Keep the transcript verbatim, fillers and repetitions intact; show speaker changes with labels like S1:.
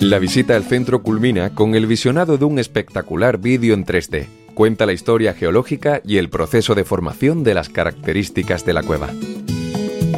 S1: La visita al centro culmina con el visionado de un espectacular vídeo en tres D. Cuenta la historia geológica y el proceso de formación de las características de la cueva.